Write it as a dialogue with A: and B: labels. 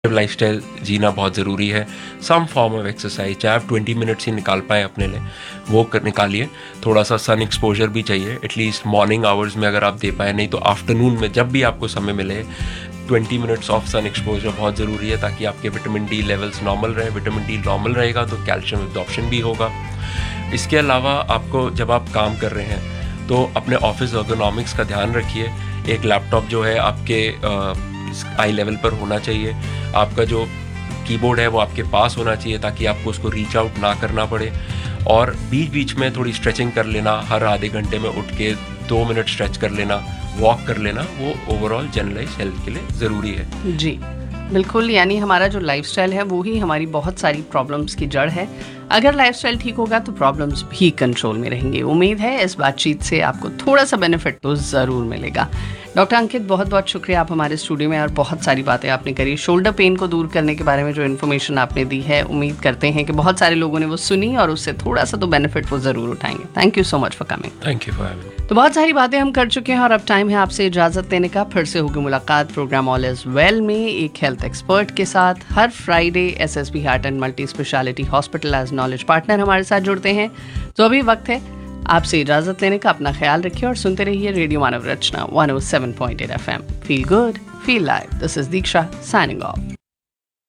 A: Lifestyle जीना बहुत ज़रूरी है। सम फॉर्म ऑफ एक्सरसाइज, चाहे आप 20 मिनट्स ही निकाल पाएँ अपने लिए, वो निकालिए। थोड़ा सा सन एक्सपोजर भी चाहिए, एटलीस्ट मॉर्निंग आवर्स में अगर आप दे पाएँ, नहीं तो आफ्टरनून में जब भी आपको समय मिले 20 मिनट्स ऑफ सन एक्सपोजर बहुत ज़रूरी है, ताकि आपके विटामिन डी लेवल्स नॉर्मल रहे। विटामिन डी नॉर्मल रहेगा तो कैल्शियम एब्जॉर्प्शन भी होगा। इसके अलावा आपको जब आप काम कर रहे हैं तो अपने ऑफिस अर्गोनॉमिक्स का ध्यान रखिए। एक लैपटॉप जो है आपके आई लेवल पर होना चाहिए। आपका जो कीबोर्ड है वो आपके पास होना चाहिए, ताकि आपको उसको रीच आउट ना करना पड़े। और बीच बीच में थोड़ी स्ट्रेचिंग कर लेना, हर आधे घंटे में उठ के 2 मिनट स्ट्रेच कर लेना, वॉक कर लेना, वो ओवरऑल जनरलाइज हेल्थ के लिए ज़रूरी है।
B: जी बिल्कुल, यानी हमारा जो लाइफस्टाइल है वो ही हमारी बहुत सारी प्रॉब्लम्स की जड़ है। अगर लाइफस्टाइल ठीक होगा तो प्रॉब्लम्स भी कंट्रोल में रहेंगी। उम्मीद है इस बातचीत से आपको थोड़ा सा बेनिफिट तो ज़रूर मिलेगा। डॉक्टर अंकित, बहुत बहुत शुक्रिया, आप हमारे स्टूडियो में और बहुत सारी बातें आपने करी। शोल्डर पेन को दूर करने के बारे में जो इन्फॉर्मेशन आपने दी है, उम्मीद करते हैं कि बहुत सारे लोगों ने वो सुनी और उससे थोड़ा सा तो बेनिफिट वो ज़रूर उठाएंगे। Thank you so much for coming.
A: Thank you for having.
B: तो बहुत सारी बातें हम कर चुके हैं और अब टाइम है आपसे इजाज़त लेने का। फिर से होगी मुलाकात प्रोग्राम ऑल इज वेल में एक हेल्थ एक्सपर्ट के साथ। हर Friday SSB heart and multi speciality hospital as knowledge partner हमारे साथ जुड़ते हैं। तो अभी वक्त है आपसे इजाज़त लेने का। अपना ख्याल रखिए और सुनते रहिए radio Manav Rachna 107.8 FM। Feel good, feel live. This is Diksha signing off.